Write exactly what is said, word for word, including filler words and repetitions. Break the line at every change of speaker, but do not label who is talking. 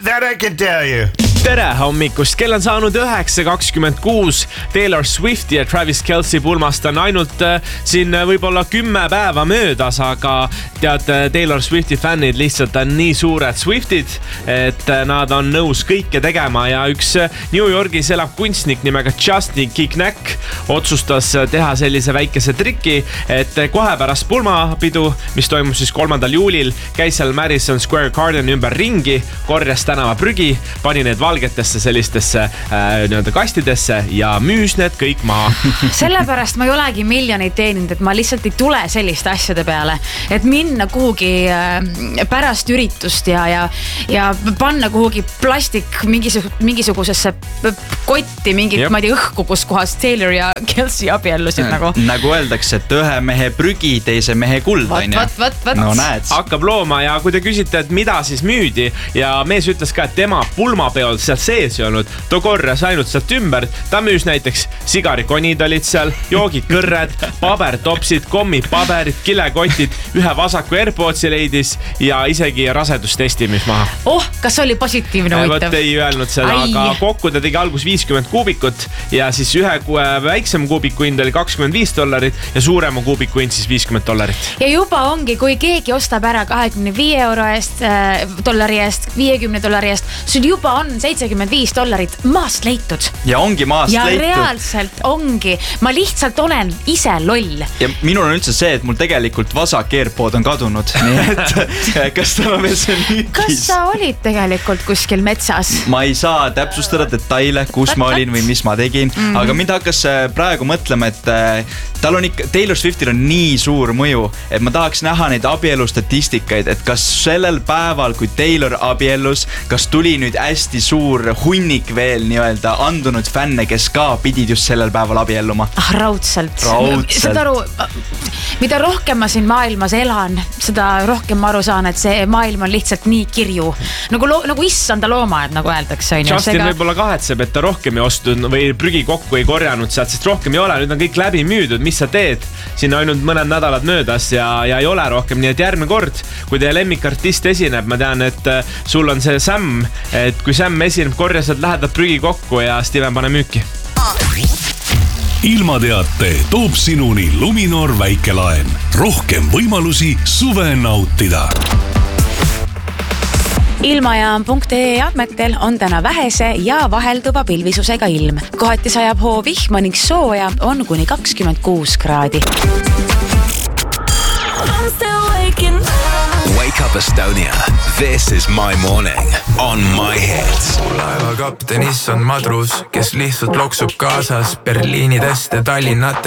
That I can tell you.
Tere hommikust, kell on saanud üheksa kakskümmend kuus. Taylor Swifti ja Travis Kelce pulmast on ainult äh, siin võib-olla kümme päeva möödas, aga tead, Taylor Swifti fännid lihtsalt on nii suured Swiftid, et nad on nõus kõike tegema ja üks New Yorgis elav kunstnik nimega Justin Kignack otsustas teha sellise väikese triki, et kohe pärast pulmapidu, mis toimus siis kolmandal juulil, käis seal Madison Square Gardeni ümber ringi, korjas tänava prügi, pani need valgetesse sellistesse äh, nii-öelda kastidesse ja müüs need kõik maha.
Sellepärast ma ei olegi miljoneid teeninud, et ma lihtsalt ei tule selliste asjade peale, et minna kuhugi äh, pärast üritust ja, ja, ja panna kuhugi plastik mingisug- mingisugusesse kotti mingit, yep. ma ei tea, õhku, kus kohas Taylor ja Kelce abiellusid nagu.
Nagu öeldakse, et ühe mehe prügi, teise mehe kuld.
Vat, vat, vat, vat.
No näed.
Hakkab looma ja kui te küsite, et mida siis müüdi ja mees ütles ka, et tema pulmapeol seal sees ei olnud, ta korjas ainult sealt ümber, ta müüs näiteks sigarikonid olid seal, joogid kõrred, pabertopsid, kommid, paberid, kilekotid, ühe vasaku AirPodsi leidis ja isegi rasedustesti müüs maha.
Oh, kas oli positiivne huvitav?
Võt ei öelnud seda, Ai. Aga kokku ta tegi algus viiskümmend kuubikut ja siis ühe väiksem kuubiku hind oli kakskümmend viis dollarit ja suurema kuubiku hind siis viiskümmend dollarit.
Ja juba ongi, kui keegi ostab ära kahekümne viie euro eest, äh, dollari eest, viiekümne dollari eest, sul juba on seitsekümmend viis dollarit maast leitud.
Ja ongi maast
ja
leitud.
Ja reaalselt ongi. Ma lihtsalt olen ise loll.
Ja minul on üldse see, et mul tegelikult vasak AirPod on kadunud. Nii et kas ta on veel see müügis?
Kas sa olid tegelikult kuskil metsas?
Ma ei saa täpsustada detaile, kus ma olin või mis ma tegin. Mm. Aga mind hakkas praegu mõtlema, et tal on ikka, Taylor Swiftil on nii suur mõju, et ma tahaks näha neid abielustatistikaid, et kas sellel päeval, kui Taylor abiellus, kas tuli nüüd hästi suur hunnik veel nii-öelda andunud fänne, kes ka pidid just sellel päeval abielluma.
Ah, raudselt.
Raudselt.
Seda aru, mida rohkem ma siin maailmas elan, seda rohkem ma aru saan, et see maailm on lihtsalt nii kirju. Nagu, lo, nagu issanda looma, et nagu öeldakse.
Justin Sega... võib-olla kahetseb, et ta rohkem ei ostud või prügi kokku ei korjanud sealt, sest rohkem ei ole. Nüüd on kõik läbi müüdud, mis sa teed. Siin on ainult mõned nädalad möödas ja, ja ei ole rohkem. Nii et järgmine kord, kui teie lemmikartist esineb, ma tean, et sul on see Sam, et kui Sam esineb, korjasad lähedad prügi kokku ja Steven pane müüki.
Ilmateate toob sinuni Luminor väikelaen. Rohkem võimalusi suve nautida.
Ilmajaam punkt ee andmetel on täna vähese ja vahelduva pilvisusega ilm. Kohati sajab hoo vihma ning sooja on kuni kakskümmend kuus kraadi.
Wake up Estonia. This is my morning on my hits.
Laeva kaptenis on madrus, kes lihtsalt loksub kaasas Berliinidest ja Tallinnat